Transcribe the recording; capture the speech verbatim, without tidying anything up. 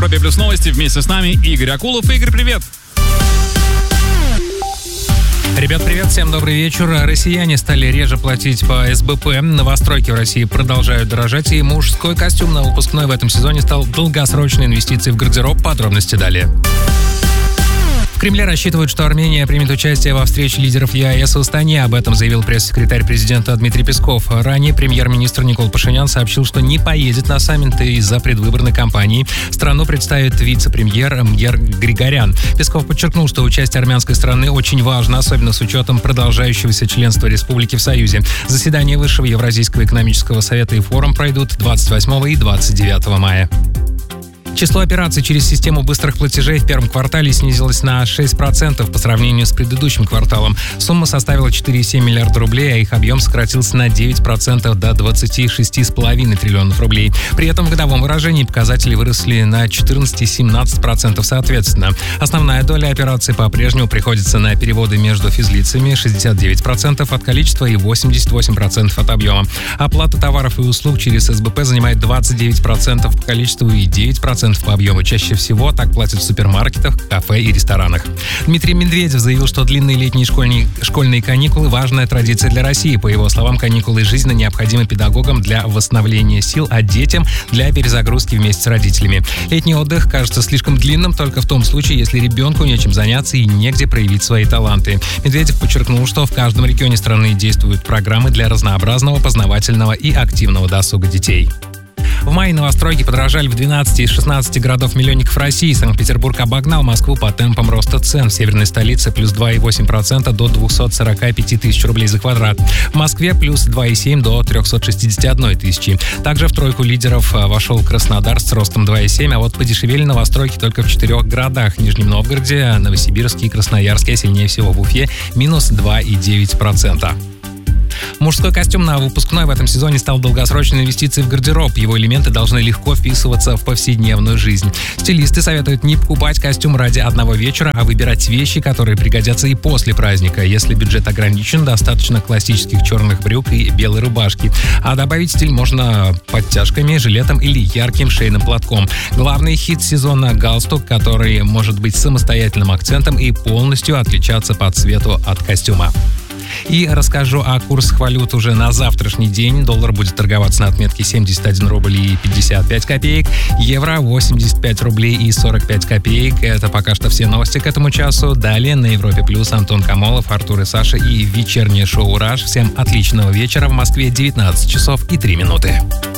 Европе Плюс новости. Вместе с нами Игорь Акулов. Игорь, привет! Ребят, привет, всем добрый вечер. Россияне стали реже платить по эс бэ пэ. Новостройки в России продолжают дорожать, и мужской костюм на выпускной в этом сезоне стал долгосрочной инвестицией в гардероб. Подробности далее. В Кремле рассчитывают, что Армения примет участие во встрече лидеров е а эс в Астане. Об этом заявил пресс-секретарь президента Дмитрий Песков. Ранее премьер-министр Никол Пашинян сообщил, что не поедет на саммит из-за предвыборной кампании. Страну представит вице-премьер Мгер Григорян. Песков подчеркнул, что участие армянской страны очень важно, особенно с учетом продолжающегося членства республики в Союзе. Заседания Высшего Евразийского экономического совета и форум пройдут двадцать восьмого и двадцать девятого мая. Число операций через систему быстрых платежей в первом квартале снизилось на шесть процентов по сравнению с предыдущим кварталом. Сумма составила четыре целых семь десятых миллиарда рублей, а их объем сократился на девять процентов до двадцати шести целых пяти десятых триллионов рублей. При этом в годовом выражении показатели выросли на четырнадцать и семнадцать процентов соответственно. Основная доля операций по-прежнему приходится на переводы между физлицами — шестьдесят девять процентов от количества и восемьдесят восемь процентов от объема. Оплата товаров и услуг через эс бэ пэ занимает двадцать девять процентов по количеству и девять процентов по объему. Чаще всего так платят в супермаркетах, кафе и ресторанах. Дмитрий Медведев заявил, что длинные летние школьные, школьные каникулы – важная традиция для России. По его словам, каникулы жизненно необходимы педагогам для восстановления сил, а детям – для перезагрузки вместе с родителями. Летний отдых кажется слишком длинным только в том случае, если ребенку нечем заняться и негде проявить свои таланты. Медведев подчеркнул, что в каждом регионе страны действуют программы для разнообразного, познавательного и активного досуга детей. В мае новостройки подорожали в двенадцати из шестнадцати городов-миллионников России. Санкт-Петербург обогнал Москву по темпам роста цен. В северной столице плюс два целых восемь десятых процента до двухсот сорока пяти тысяч рублей за квадрат. В Москве плюс два целых семь десятых до трехсот шестидесяти одной тысячи. Также в тройку лидеров вошел Краснодар с ростом два целых семь десятых, а вот подешевели новостройки только в четырех городах: Нижнем Новгороде, Новосибирске и Красноярске, а сильнее всего в Уфе минус два целых девять десятых процента. Мужской костюм на выпускной в этом сезоне стал долгосрочной инвестицией в гардероб. Его элементы должны легко вписываться в повседневную жизнь. Стилисты советуют не покупать костюм ради одного вечера, а выбирать вещи, которые пригодятся и после праздника. Если бюджет ограничен, достаточно классических черных брюк и белой рубашки. А добавить стиль можно подтяжками, жилетом или ярким шейным платком. Главный хит сезона — галстук, который может быть самостоятельным акцентом и полностью отличаться по цвету от костюма. И расскажу о курсах валют уже на завтрашний день. Доллар будет торговаться на отметке семьдесят один рубль и пятьдесят пять копеек. Евро — восемьдесят пять рублей и сорок пять копеек. Это пока что все новости к этому часу. Далее на Европе Плюс Антон Камолов, Артур и Саша и вечернее шоу «Раш». Всем отличного вечера. В Москве девятнадцать часов и три минуты.